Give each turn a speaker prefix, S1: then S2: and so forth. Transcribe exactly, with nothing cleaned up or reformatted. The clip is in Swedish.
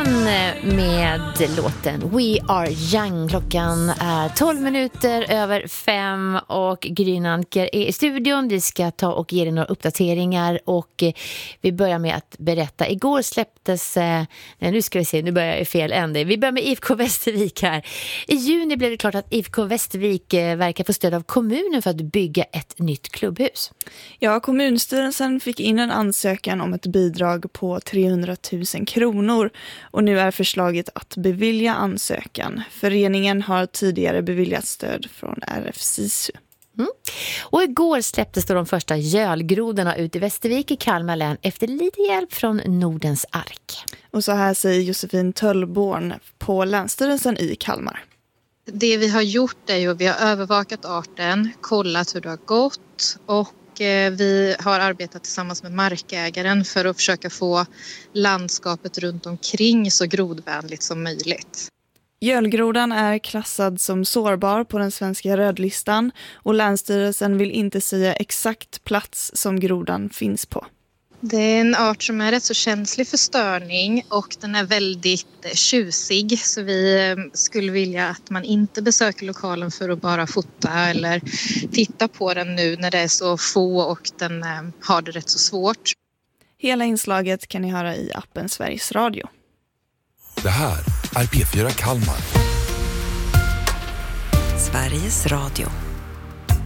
S1: John med låten We Are Young. Klockan är tolv minuter över fem och Grynanker är i studion. Vi ska ta och ge dig några uppdateringar och vi börjar med att berätta. Igår släpptes, nej nu ska vi se, nu börjar jag i fel ände. Vi börjar med I F K Västervik här. I juni blev det klart att I F K Västervik verkar få stöd av kommunen för att bygga ett nytt klubbhus.
S2: Ja, kommunstyrelsen fick in en ansökan om ett bidrag på trehundratusen kronor och nu är förslaget att bevilja ansökan. Föreningen har tidigare beviljat stöd från R F SISU.
S1: Mm. Och igår släpptes då de första gölgrodorna ut i Västervik i Kalmar län efter lite hjälp från Nordens ark.
S2: Och så här säger Josefin Töllborn på Länsstyrelsen i Kalmar.
S3: Det vi har gjort är ju att vi har övervakat arten, kollat hur det har gått och vi har arbetat tillsammans med markägaren för att försöka få landskapet runt omkring så grodvänligt som möjligt.
S2: Gölgrodan är klassad som sårbar på den svenska rödlistan och Länsstyrelsen vill inte säga exakt plats som grodan finns på.
S3: Det är en art som är rätt så känslig för störning och den är väldigt tjusig så vi skulle vilja att man inte besöker lokalen för att bara fota eller titta på den nu när det är så få och den har det rätt så svårt.
S2: Hela inslaget kan ni höra i appen Sveriges Radio.
S4: Det här är P fyra Kalmar.
S5: Sveriges Radio.